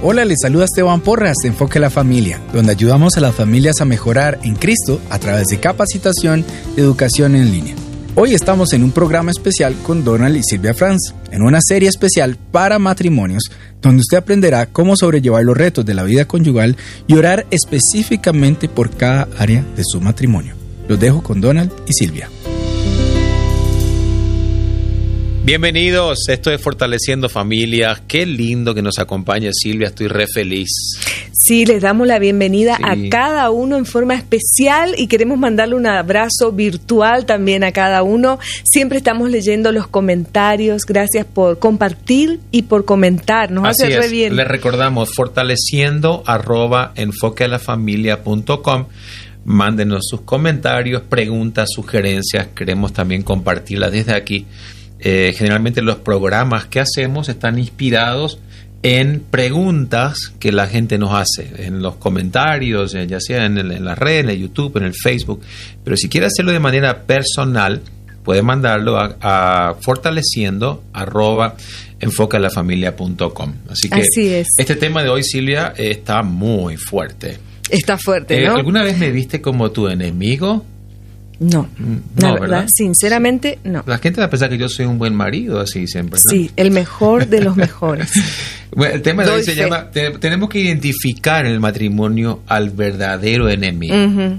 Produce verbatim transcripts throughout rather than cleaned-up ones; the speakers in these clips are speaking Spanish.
Hola, les saluda Esteban Porras de Enfoque a la Familia, donde ayudamos a las familias a mejorar en Cristo a través de capacitación y educación en línea. Hoy estamos en un programa especial con Donald y Silvia Franz, en una serie especial para matrimonios, donde usted aprenderá cómo sobrellevar los retos de la vida conyugal y orar específicamente por cada área de su matrimonio. Los dejo con Donald y Silvia. Bienvenidos, esto es Fortaleciendo Familias. Qué lindo que nos acompañe Silvia, estoy re feliz. Sí, les damos la bienvenida Sí. a cada uno en forma especial y queremos mandarle un abrazo virtual también a cada uno. Siempre estamos leyendo los comentarios. Gracias por compartir y por comentar. Nos Así hace re es. bien. Les recordamos fortaleciendo arroba enfoquealafamilia punto com. Mándenos sus comentarios, preguntas, sugerencias. Queremos también compartirlas desde aquí. Eh, generalmente los programas que hacemos están inspirados en preguntas que la gente nos hace en los comentarios, eh, ya sea en, el, en la red, en el YouTube, en el Facebook. Pero si quiere hacerlo de manera personal, puede mandarlo a, a fortaleciendo arroba enfoquealafamilia punto com. Así que Así es. Este tema de hoy, Silvia, eh, está muy fuerte. Está fuerte, Eh, ¿no? ¿Alguna vez me viste como tu enemigo? No, No, la verdad, ¿verdad? sinceramente, no. La gente va a pensar que yo soy un buen marido, así siempre, ¿no? Sí, el mejor de los mejores. Bueno, el tema de Doy hoy se fe. llama, te- tenemos que identificar en el matrimonio al verdadero enemigo. Ujú.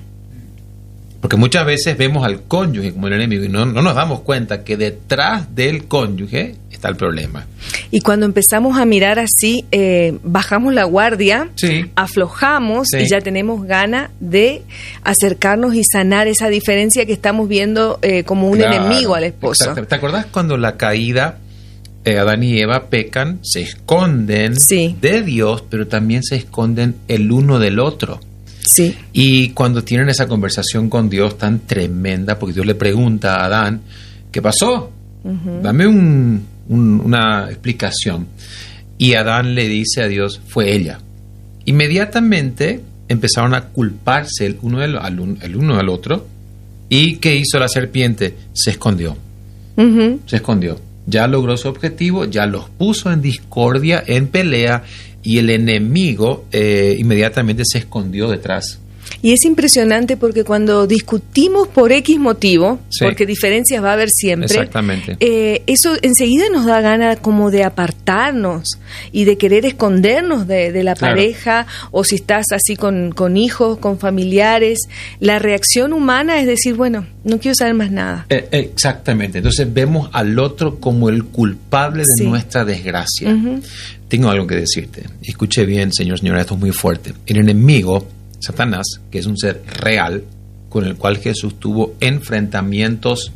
Porque muchas veces vemos al cónyuge como el enemigo y no, no nos damos cuenta que detrás del cónyuge está el problema. Y cuando empezamos a mirar así, eh, bajamos la guardia, Sí. aflojamos Sí. y ya tenemos ganas de acercarnos y sanar esa diferencia que estamos viendo eh, como un Claro, enemigo al esposo. exacto. ¿Te acordás cuando la caída, eh, Adán y Eva pecan, se esconden Sí. de Dios, pero también se esconden el uno del otro? Sí, Y cuando tienen esa conversación con Dios tan tremenda, porque Dios le pregunta a Adán, ¿qué pasó? Ujú. Dame un, un- una explicación. Y Adán le dice a Dios, fue ella. Inmediatamente empezaron a culparse el uno del, al, un- el uno al otro. ¿Y qué hizo la serpiente? Se escondió, Ujú. se escondió. Ya logró su objetivo, ya los puso en discordia, en pelea, y el enemigo eh, inmediatamente se escondió detrás. Y es impresionante porque cuando discutimos por X motivo, Sí. porque diferencias va a haber siempre, Exactamente. eh, eso enseguida nos da ganas como de apartarnos y de querer escondernos de, de la Claro. pareja, o si estás así con, con hijos, con familiares. La reacción humana es decir, bueno, no quiero saber más nada. Eh, exactamente. Entonces vemos al otro como el culpable de Sí. nuestra desgracia. Ujú. Tengo algo que decirte. Escuche bien, señor, señora, esto es muy fuerte. El enemigo, Satanás, que es un ser real, con el cual Jesús tuvo enfrentamientos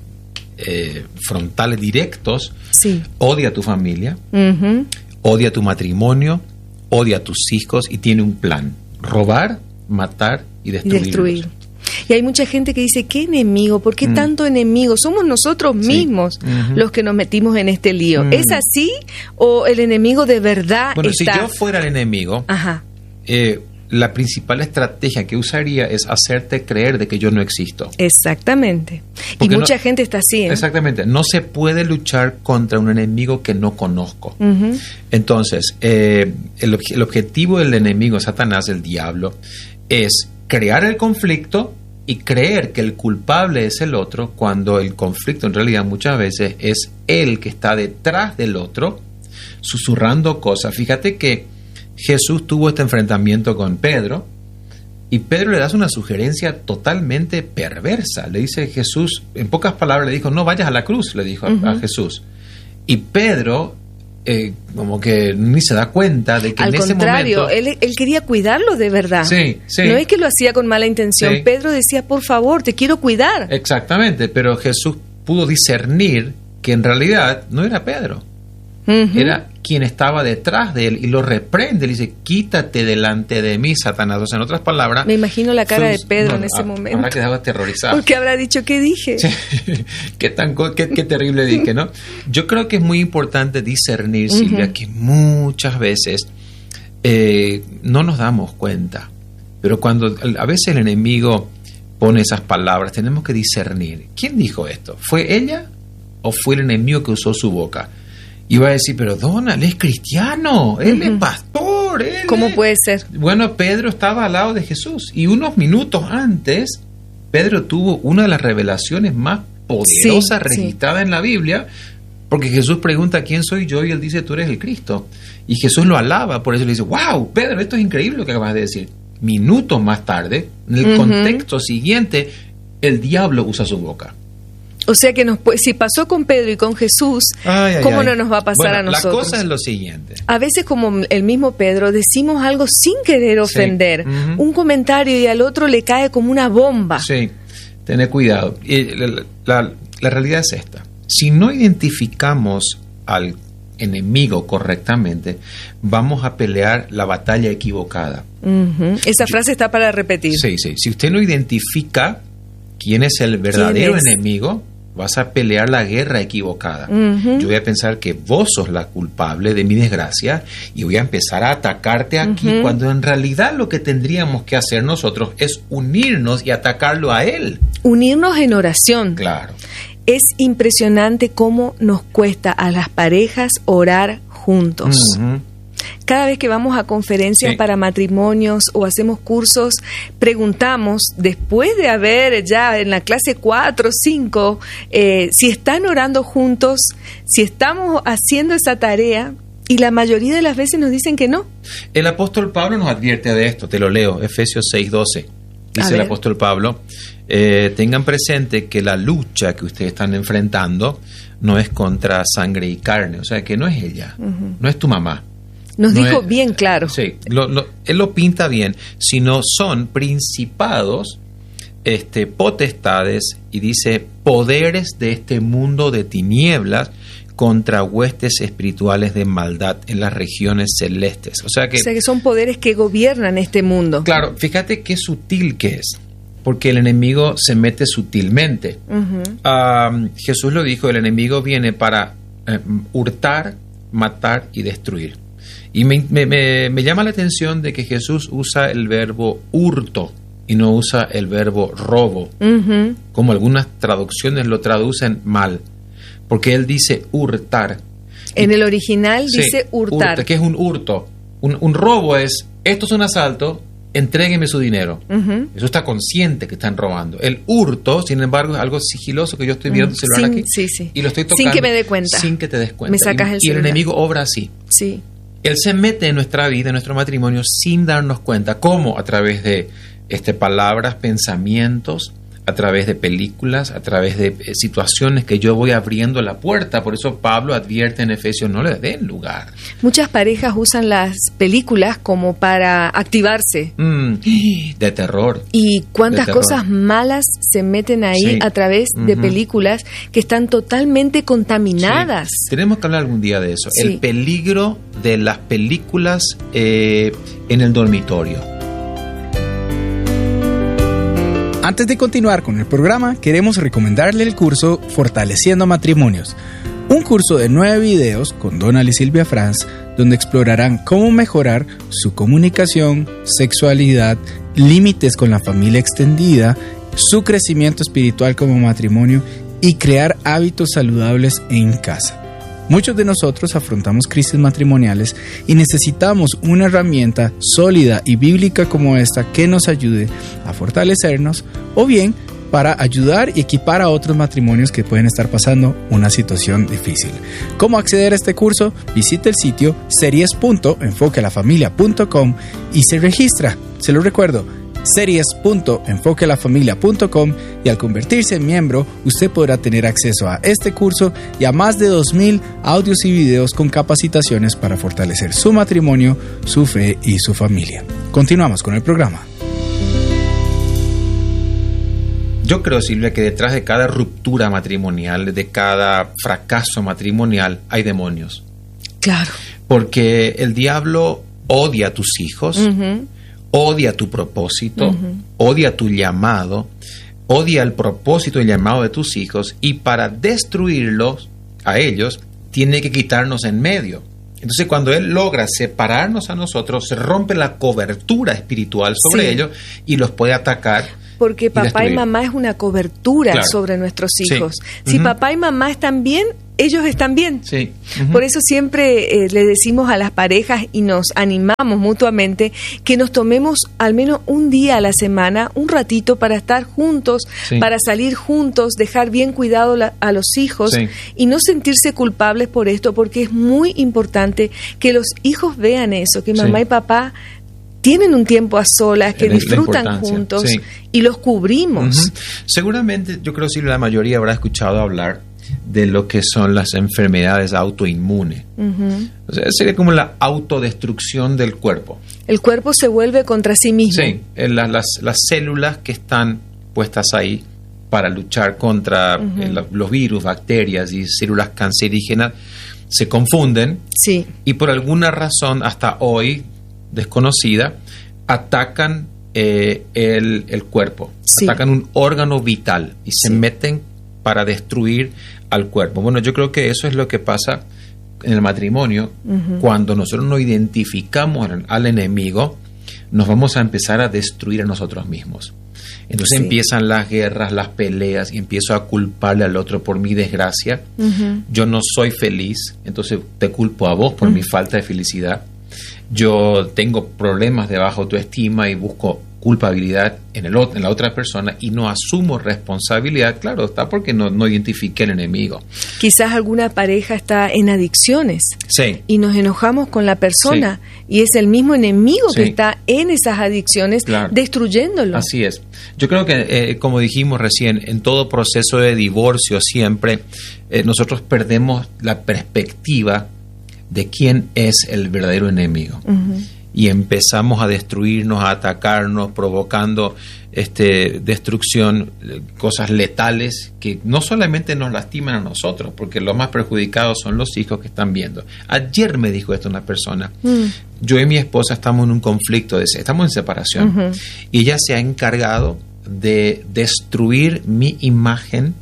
eh, frontales directos, Sí. odia a tu familia, Ujú. odia tu matrimonio, odia a tus hijos y tiene un plan: robar, matar y Y destruir. destruir. Y hay mucha gente que dice, ¿qué enemigo? ¿Por qué Mm. tanto enemigo? Somos nosotros Sí. mismos Ujú. los que nos metimos en este lío. Mm. ¿Es así o el enemigo de verdad Bueno, está? si yo fuera el enemigo, Ajá, eh, la principal estrategia que usaría es hacerte creer de que yo no existo. exactamente. Y Porque mucha no- gente está así, ¿eh? Exactamente. No se puede luchar contra un enemigo que no conozco. Ujú. Entonces, eh, el, obje- el objetivo del enemigo, Satanás, el diablo, es crear el conflicto y creer que el culpable es el otro, cuando el conflicto en realidad muchas veces es él que está detrás del otro, susurrando cosas. Fíjate que Jesús tuvo este enfrentamiento con Pedro y Pedro le da una sugerencia totalmente perversa. Le dice Jesús, en pocas palabras le dijo, no vayas a la cruz, le dijo a- Ujú. a Jesús. Y Pedro eh, como que ni se da cuenta de que Al en ese contrario, momento... él, él quería cuidarlo de verdad. Sí, sí. No es que lo hacía con mala intención. Sí. Pedro decía, por favor, te quiero cuidar. Exactamente, pero Jesús pudo discernir que en realidad no era Pedro, Ujú. era quien estaba detrás de él y lo reprende, le dice, quítate delante de mí, Satanás. O sea, en otras palabras... Me imagino la cara fue de un- Pedro no, en ese ha- momento. Habrá quedado aterrorizado. Porque habrá dicho, ¿qué dije? Sí. qué, tan, co- qué, qué terrible dije, ¿no? Yo creo que es muy importante discernir, Silvia, Ujú. que muchas veces eh, no nos damos cuenta. Pero cuando a veces el enemigo pone esas palabras, tenemos que discernir. ¿Quién dijo esto? ¿Fue ella o fue el enemigo que usó su boca? Y va a decir, pero Donald es cristiano, él Ujú. es pastor. pastor, él ¿Cómo es... puede ser? Bueno, Pedro estaba al lado de Jesús y unos minutos antes, Pedro tuvo una de las revelaciones más poderosas sí, registradas sí. en la Biblia, porque Jesús pregunta quién soy yo y él dice tú eres el Cristo. Y Jesús lo alaba, por eso le dice, wow, Pedro, esto es increíble lo que acabas de decir. Minutos más tarde, en el uh-huh. contexto siguiente, el diablo usa su boca. O sea que nos, si pasó con Pedro y con Jesús, ay, ay, ¿cómo ay. no nos va a pasar bueno, a nosotros? La cosa es lo siguiente. A veces, como el mismo Pedro, decimos algo sin querer ofender, sí. uh-huh. un comentario y al otro le cae como una bomba. Sí, tener cuidado. Y la, la, la realidad es esta. Si no identificamos al enemigo correctamente, vamos a pelear la batalla equivocada. Uh-huh. Esa Yo, frase está para repetir. Sí, sí. Si usted no identifica quién es el verdadero es? enemigo, vas a pelear la guerra equivocada. Uh-huh. Yo voy a pensar que vos sos la culpable de mi desgracia y voy a empezar a atacarte aquí, uh-huh. cuando en realidad lo que tendríamos que hacer nosotros es unirnos y atacarlo a él. Unirnos en oración. Claro. Es impresionante cómo nos cuesta a las parejas orar juntos. Uh-huh. Cada vez que vamos a conferencias sí. para matrimonios o hacemos cursos, preguntamos, después de haber ya en la clase cuatro o cinco, eh, si están orando juntos, si estamos haciendo esa tarea, y la mayoría de las veces nos dicen que no. El apóstol Pablo nos advierte de esto, te lo leo, Efesios seis doce. Dice el apóstol Pablo, eh, tengan presente que la lucha que ustedes están enfrentando no es contra sangre y carne, o sea que no es ella, uh-huh. no es tu mamá. Nos no dijo es, bien claro. Sí, lo, lo, él lo pinta bien, sino son principados, este, potestades, y dice poderes de este mundo de tinieblas contra huestes espirituales de maldad en las regiones celestes. O sea que, o sea que son poderes que gobiernan este mundo. Claro, fíjate qué sutil que es, porque el enemigo se mete sutilmente. Uh-huh. Uh, Jesús lo dijo, el enemigo viene para eh, hurtar, matar y destruir. Y me, me, me, me llama la atención de que Jesús usa el verbo hurto y no usa el verbo robo, uh-huh. como algunas traducciones lo traducen mal. Porque él dice hurtar. En el original sí, dice hurtar. Hurta, que es un hurto. Un, un robo es, esto es un asalto, entrégueme su dinero. Uh-huh. Eso está consciente que están robando. El hurto, sin embargo, es algo sigiloso que yo estoy viendo uh-huh. el celular sin, aquí. Sí, sí. Y lo estoy tocando. Sin que me dé cuenta. Sin que te des cuenta. Me sacas y, el y celular. el enemigo obra así. Sí. Él se mete en nuestra vida, en nuestro matrimonio, sin darnos cuenta. ¿Cómo? A través de este, palabras, pensamientos, a través de películas, a través de eh, situaciones que yo voy abriendo la puerta. Por eso Pablo advierte en Efesios, no le den lugar. Muchas parejas usan las películas como para activarse. Mm, de terror. Y cuántas terror. cosas malas se meten ahí sí. a través uh-huh. de películas que están totalmente contaminadas. Sí. Tenemos que hablar algún día de eso. Sí. El peligro de las películas eh, en el dormitorio. Antes de continuar con el programa, queremos recomendarle el curso Fortaleciendo Matrimonios, un curso de nueve videos con Donald y Silvia Franz, donde explorarán cómo mejorar su comunicación, sexualidad, límites con la familia extendida, su crecimiento espiritual como matrimonio y crear hábitos saludables en casa. Muchos de nosotros afrontamos crisis matrimoniales y necesitamos una herramienta sólida y bíblica como esta que nos ayude a fortalecernos o bien para ayudar y equipar a otros matrimonios que pueden estar pasando una situación difícil. ¿Cómo acceder a este curso? Visite el sitio series punto enfoque a la familia punto com y se registra. Se lo recuerdo, series punto enfoque a la familia punto com, y al convertirse en miembro usted podrá tener acceso a este curso y a más de dos mil audios y videos con capacitaciones para fortalecer su matrimonio, su fe y su familia. Continuamos con el programa. Yo creo, Silvia, que detrás de cada ruptura matrimonial, de cada fracaso matrimonial, hay demonios. Claro. Porque el diablo odia a tus hijos, uh-huh. odia tu propósito, uh-huh. odia tu llamado, odia el propósito y el llamado de tus hijos, y para destruirlos a ellos, tiene que quitarnos en medio. Entonces, cuando él logra separarnos a nosotros, se rompe la cobertura espiritual sobre sí. ellos y los puede atacar. Porque papá y mamá es una cobertura claro. sobre nuestros hijos. Sí. Si uh-huh. papá y mamá están bien, ellos están bien. Sí. Uh-huh. Por eso siempre eh, le decimos a las parejas y nos animamos mutuamente que nos tomemos al menos un día a la semana, un ratito para estar juntos, sí. para salir juntos, dejar bien cuidado la, a los hijos sí. y no sentirse culpables por esto, porque es muy importante que los hijos vean eso, que mamá sí. y papá tienen un tiempo a solas, que disfrutan juntos sí. y los cubrimos. Uh-huh. Seguramente, yo creo que sí, la mayoría habrá escuchado hablar de lo que son las enfermedades autoinmunes. Uh-huh. O sea, sería como la autodestrucción del cuerpo. El cuerpo se vuelve contra sí mismo. Sí, las, las, las células que están puestas ahí para luchar contra uh-huh. eh, los virus, bacterias y células cancerígenas se confunden sí. y por alguna razón hasta hoy desconocida, atacan eh, el, el cuerpo, sí. atacan un órgano vital y se sí. meten para destruir al cuerpo. Bueno, yo creo que eso es lo que pasa en el matrimonio. Uh-huh. Cuando nosotros no identificamos al, al enemigo, nos vamos a empezar a destruir a nosotros mismos. Entonces sí. empiezan las guerras, las peleas, y empiezo a culparle al otro por mi desgracia. Uh-huh. Yo no soy feliz, entonces te culpo a vos por uh-huh. mi falta de felicidad. Yo tengo problemas de baja autoestima y busco culpabilidad en, el, en la otra persona y no asumo responsabilidad. Claro, está porque no, no identifiqué el enemigo. Quizás alguna pareja está en adicciones sí. y nos enojamos con la persona sí. y es el mismo enemigo sí. que está en esas adicciones claro. destruyéndolo. Así es. Yo creo que, eh, como dijimos recién, en todo proceso de divorcio siempre eh, nosotros perdemos la perspectiva de quién es el verdadero enemigo. Uh-huh. Y empezamos a destruirnos, a atacarnos, provocando este, destrucción, cosas letales que no solamente nos lastiman a nosotros, porque los más perjudicados son los hijos que están viendo. Ayer me dijo esto una persona. Uh-huh. Yo y mi esposa estamos en un conflicto, de, estamos en separación. Uh-huh. Y ella se ha encargado de destruir mi imagen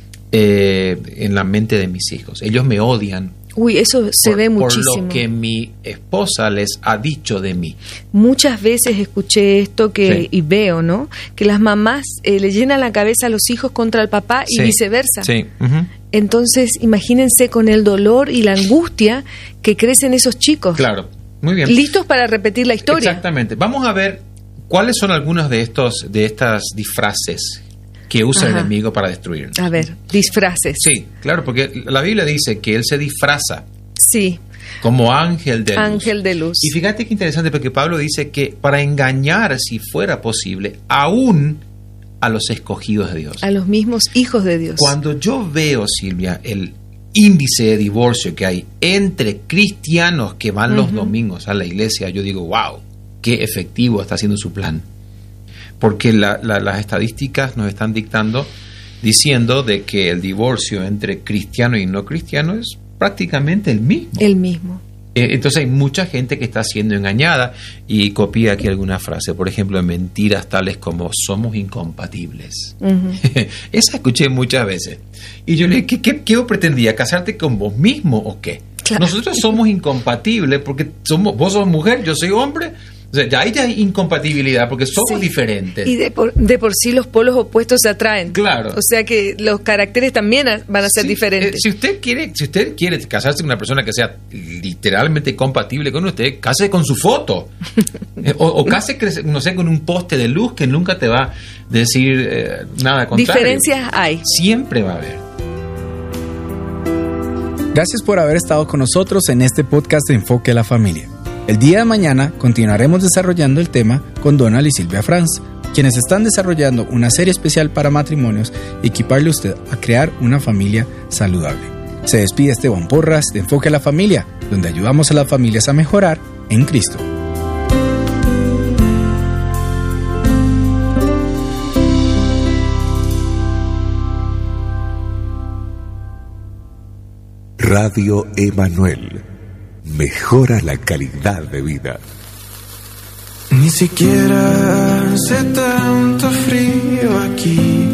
eh, en la mente de mis hijos. Ellos me odian. Uy, eso se por, ve muchísimo. Por lo que mi esposa les ha dicho de mí. Muchas veces escuché esto que sí. y veo, ¿no? Que las mamás eh, le llenan la cabeza a los hijos contra el papá y sí. viceversa. Sí. Uh-huh. Entonces, imagínense con el dolor y la angustia que crecen esos chicos. Claro, muy bien. Listos para repetir la historia. Exactamente. Vamos a ver cuáles son algunos de estos de estas disfraces que usa Ajá. el enemigo para destruir. A ver, disfraces. Sí, claro, porque la Biblia dice que él se disfraza. Sí. Como ángel de luz. Ángel de luz. Y fíjate qué interesante, porque Pablo dice que para engañar, si fuera posible, aún a los escogidos de Dios. A los mismos hijos de Dios. Cuando yo veo, Silvia, el índice de divorcio que hay entre cristianos que van uh-huh. los domingos a la iglesia, yo digo, wow, qué efectivo está haciendo su plan. Porque la, la, las estadísticas nos están dictando, diciendo de que el divorcio entre cristiano y no cristiano es prácticamente el mismo. El mismo. Eh, entonces hay mucha gente que está siendo engañada, y copia aquí alguna frase, por ejemplo, mentiras tales como somos incompatibles. Uh-huh. Esa escuché muchas veces. Y yo le dije, ¿qué, qué, qué pretendía? ¿Casarte con vos mismo o qué? Claro. Nosotros somos incompatibles porque somos, vos sos mujer, yo soy hombre. O sea, ya hay ya incompatibilidad porque somos sí. diferentes. Y de por, de por sí los polos opuestos se atraen. Claro. O sea que los caracteres también van a ser sí. diferentes. Eh, si usted quiere, si usted quiere casarse con una persona que sea literalmente compatible con usted, case con su foto. eh, o, o case, no sé, con un poste de luz que nunca te va a decir eh, nada contrario. Diferencias hay. Siempre va a haber. Gracias por haber estado con nosotros en este podcast de Enfoque a la Familia. El día de mañana continuaremos desarrollando el tema con Donald y Silvia Franz, quienes están desarrollando una serie especial para matrimonios y equiparle a usted a crear una familia saludable. Se despide Esteban Porras de Enfoque a la Familia, donde ayudamos a las familias a mejorar en Cristo. Radio Emanuel. Mejora la calidad de vida. Ni siquiera hace tanto frío aquí.